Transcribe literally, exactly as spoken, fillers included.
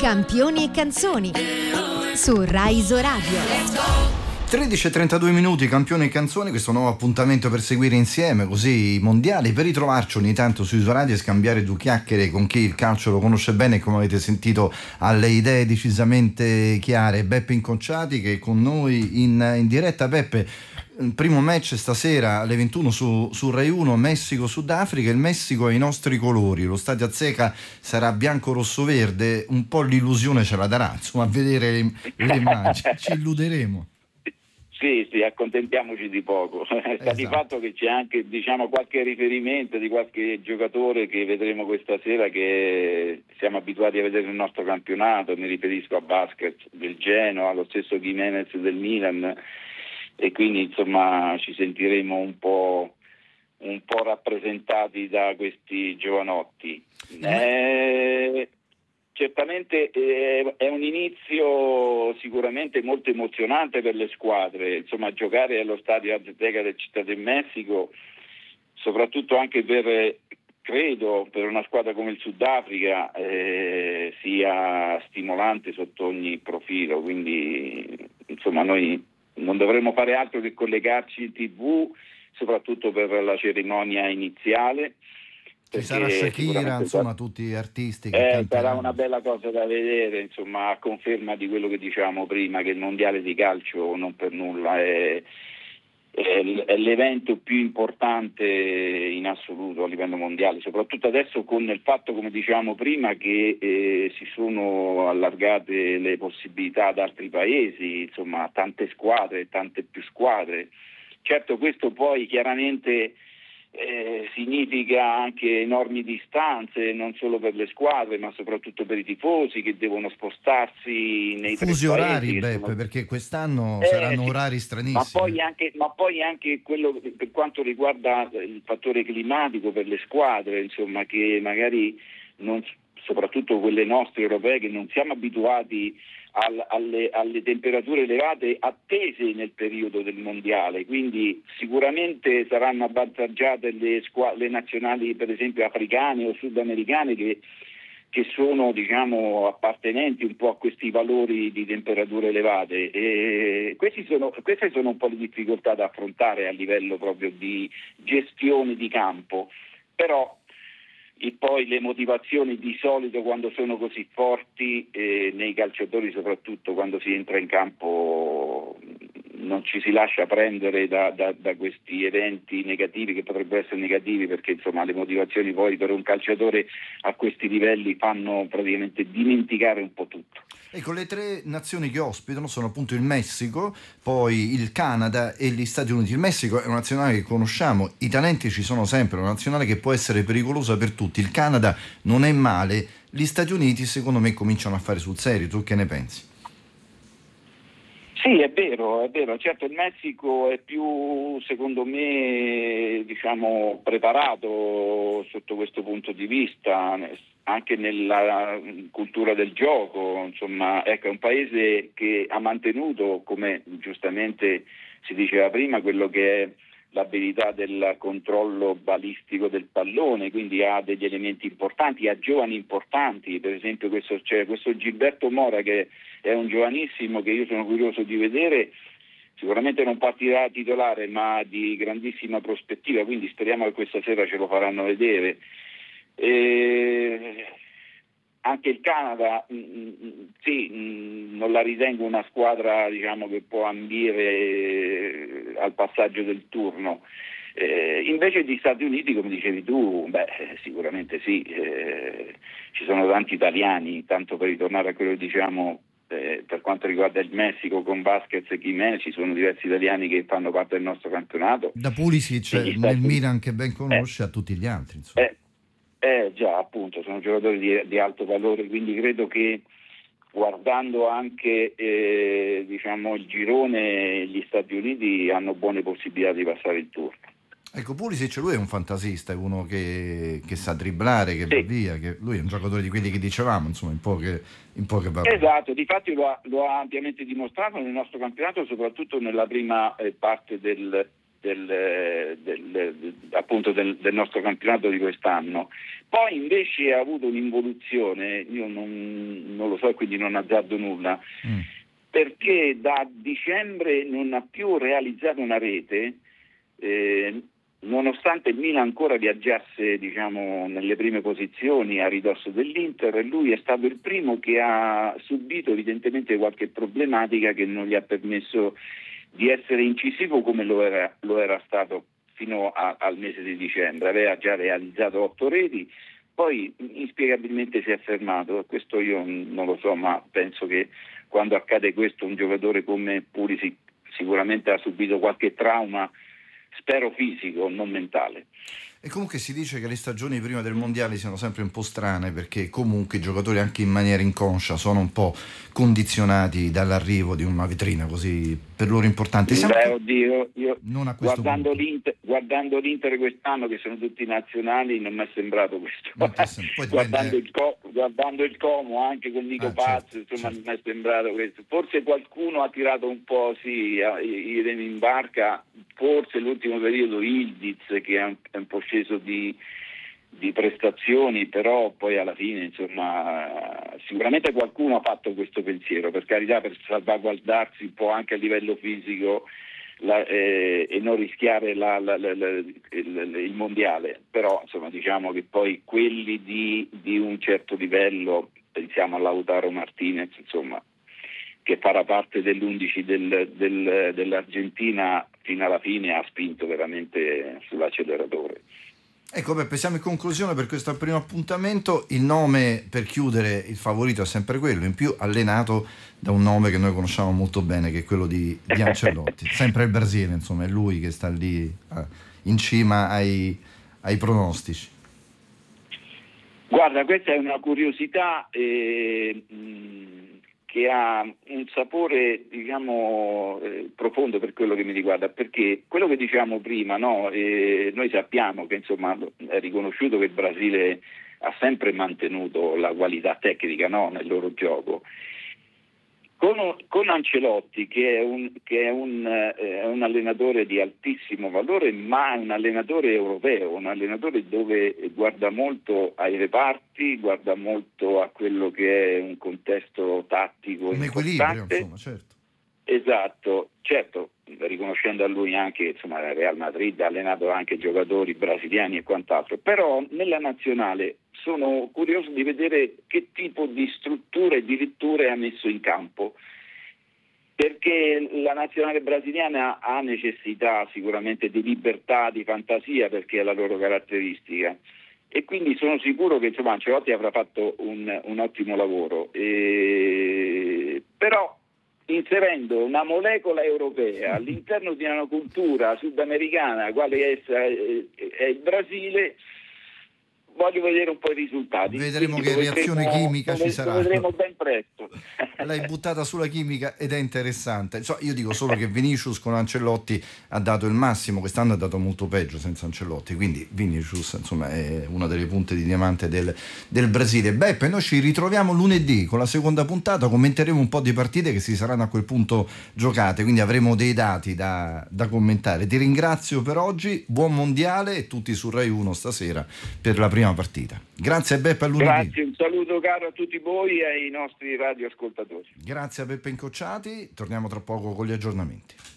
Campioni e canzoni su Rai Isoradio. tredici e trentadue minuti, campioni e canzoni, questo nuovo appuntamento per seguire insieme così i mondiali, per ritrovarci ogni tanto su Isoradio e scambiare due chiacchiere con chi il calcio lo conosce bene e, come avete sentito, ha le idee decisamente chiare. Beppe Incocciati che è con noi in, in diretta. Beppe, il primo match stasera alle ventuno su, su Rai uno, Messico-Sudafrica. Il Messico ha i nostri colori, lo stadio Azteca sarà bianco-rosso-verde, un po' l'illusione ce la darà, insomma, a vedere le, le immagini, ci illuderemo. Sì, sì, accontentiamoci di poco. Sta esatto. Di fatto che c'è anche, diciamo, qualche riferimento di qualche giocatore che vedremo questa sera che siamo abituati a vedere nel nostro campionato. Mi riferisco a Basket del Genoa, allo stesso Giménez del Milan, e quindi insomma ci sentiremo un po' un po' rappresentati da questi giovanotti. Eh, Certamente eh, è un inizio sicuramente molto emozionante per le squadre, insomma, giocare allo stadio Azteca del Città del Messico, soprattutto anche per, credo, per una squadra come il Sudafrica eh, sia stimolante sotto ogni profilo, quindi insomma noi non dovremmo fare altro che collegarci in tivù, soprattutto per la cerimonia iniziale. Ci sarà Shakira, insomma, tutti gli artisti che eh, canteranno. Sarà una bella cosa da vedere, insomma, a conferma di quello che dicevamo prima, che il mondiale di calcio non per nulla è, è, è l'evento più importante in assoluto a livello mondiale, soprattutto adesso con il fatto, come dicevamo prima, che eh, si sono allargate le possibilità ad altri paesi, insomma, tante squadre, tante più squadre. Certo, questo poi chiaramente Eh, significa anche enormi distanze, non solo per le squadre ma soprattutto per i tifosi che devono spostarsi nei fusi tre orari, paesi, Beppe, sono... perché quest'anno eh, saranno sì. orari stranissimi. Ma poi anche, ma poi anche quello per quanto riguarda il fattore climatico per le squadre, insomma, che magari non, soprattutto quelle nostre europee, che non siamo abituati al, alle, alle temperature elevate attese nel periodo del mondiale, quindi sicuramente saranno avvantaggiate le, squa- le nazionali, per esempio africane o sudamericane, che, che sono, diciamo, appartenenti un po' a questi valori di temperature elevate. E questi sono, queste sono un po' le difficoltà da affrontare a livello proprio di gestione di campo, però e poi le motivazioni di solito quando sono così forti eh, nei calciatori, soprattutto quando si entra in campo, non ci si lascia prendere da, da, da questi eventi negativi, che potrebbero essere negativi, perché insomma le motivazioni poi per un calciatore a questi livelli fanno praticamente dimenticare un po' tutto. Ecco, le tre nazioni che ospitano sono appunto il Messico, poi il Canada e gli Stati Uniti. Il Messico è una nazionale che conosciamo, i talenti ci sono sempre, una nazionale che può essere pericolosa per tutti. Il Canada non è male, gli Stati Uniti secondo me cominciano a fare sul serio. Tu che ne pensi? Sì, è vero, è vero. Certo, il Messico è più, secondo me, diciamo, preparato sotto questo punto di vista, anche nella cultura del gioco. Insomma, ecco, è un paese che ha mantenuto, come giustamente si diceva prima, quello che è l'abilità del controllo balistico del pallone, quindi ha degli elementi importanti, ha giovani importanti, per esempio questo, c'è questo Gilberto Mora che è un giovanissimo che io sono curioso di vedere, sicuramente non partirà titolare ma di grandissima prospettiva, quindi speriamo che questa sera ce lo faranno vedere. E anche il Canada mh, sì, mh, non la ritengo una squadra, diciamo, che può ambire eh, al passaggio del turno. Eh, invece gli Stati Uniti, come dicevi tu, beh, sicuramente sì, eh, ci sono tanti italiani, tanto per ritornare a quello che diciamo eh, per quanto riguarda il Messico con Vasquez e Giménez, ci sono diversi italiani che fanno parte del nostro campionato. Da Pulisic nel Milan, che ben conosce, eh, a tutti gli altri, insomma. Eh, Eh già, appunto, sono giocatori di, di alto valore, quindi credo che guardando anche eh, diciamo il girone, gli Stati Uniti hanno buone possibilità di passare il turno. Ecco, Pulisic, lui è un fantasista, è uno che, che sa dribblare, che sì. va via, che lui è un giocatore di quelli che dicevamo, insomma, in poche, in poche parole. Esatto, difatti lo ha, lo ha ampiamente dimostrato nel nostro campionato, soprattutto nella prima eh, parte del Del, del, del, appunto del, del nostro campionato di quest'anno, Poi invece ha avuto un'involuzione, io non, non lo so e quindi non azzardo nulla, mm. perché da dicembre non ha più realizzato una rete, eh, nonostante il Milan ancora viaggiasse, diciamo, nelle prime posizioni a ridosso dell'Inter. Lui è stato il primo che ha subito evidentemente qualche problematica che non gli ha permesso di essere incisivo come lo era, lo era stato fino a, al mese di dicembre. Aveva già realizzato otto reti, poi inspiegabilmente si è fermato. Questo io non lo so, ma penso che quando accade questo un giocatore come Pulisic sicuramente ha subito qualche trauma, spero fisico, non mentale. E comunque si dice che le stagioni prima del mondiale siano sempre un po' strane, perché comunque i giocatori anche in maniera inconscia sono un po' condizionati dall'arrivo di una vetrina così per loro importante. Siamo... Beh, oddio, io non a questo guardando punto. l'Inter, guardando l'Inter quest'anno, che sono tutti nazionali, non mi è sembrato questo. Sem- guardando, dipende... il Co- guardando il Como anche con Nico ah, Paz, certo, insomma, certo. non mi è sembrato questo. Forse qualcuno ha tirato un po' sì, i remi in barca, forse l'ultimo periodo Ildiz, che è un, è un po' sceso di, di prestazioni, però poi alla fine insomma sicuramente qualcuno ha fatto questo pensiero, per carità, per salvaguardarsi un po' anche a livello fisico la, eh, e non rischiare la, la, la, la, il, il mondiale, però insomma diciamo che poi quelli di, di un certo livello, pensiamo a Lautaro Martinez, insomma, che farà parte dell'undici del, del, dell'Argentina, fino alla fine ha spinto veramente sull'acceleratore. Ecco Beppe, siamo in conclusione per questo primo appuntamento. Il nome per chiudere, il favorito è sempre quello, in più allenato da un nome che noi conosciamo molto bene, che è quello di, di Ancelotti. Sempre il Brasile, insomma, è lui che sta lì eh, in cima ai, ai pronostici. Guarda, questa è una curiosità eh, mh, che ha un sapore, diciamo, eh, profondo per quello che mi riguarda, perché quello che dicevamo prima, no? Eh, noi sappiamo che insomma è riconosciuto che il Brasile ha sempre mantenuto la qualità tecnica, no? Nel loro gioco. Con, con Ancelotti, che è un, che è un, eh, è un allenatore di altissimo valore, ma è un allenatore europeo, un allenatore dove guarda molto ai reparti, guarda molto a quello che è un contesto tattico un equilibrio, insomma, certo. Esatto, certo, riconoscendo a lui anche, insomma, il Real Madrid ha allenato anche giocatori brasiliani e quant'altro, però nella nazionale sono curioso di vedere che tipo di strutture e di letture ha messo in campo, perché la nazionale brasiliana ha necessità sicuramente di libertà, di fantasia, perché è la loro caratteristica, e quindi sono sicuro che insomma Ancelotti avrà fatto un, un ottimo lavoro, e... però inserendo una molecola europea all'interno di una cultura sudamericana quale essa è il Brasile, voglio vedere un po' i risultati. Vedremo Quindi che reazione vedremo, chimica ci sarà. Lo vedremo ben presto. L'hai buttata sulla chimica ed è interessante. Cioè, io dico solo che Vinicius con Ancelotti ha dato il massimo, quest'anno ha dato molto peggio senza Ancelotti, quindi Vinicius insomma è una delle punte di diamante del, del Brasile. Beppe, noi ci ritroviamo lunedì con la seconda puntata, commenteremo un po' di partite che si saranno a quel punto giocate, quindi avremo dei dati da, da commentare. Ti ringrazio per oggi, buon mondiale, e tutti su Rai uno stasera per la prima partita. Grazie Beppe, a lunedì. Grazie, un saluto caro a tutti voi e ai nostri radioascoltatori. Grazie a Beppe Incocciati, torniamo tra poco con gli aggiornamenti.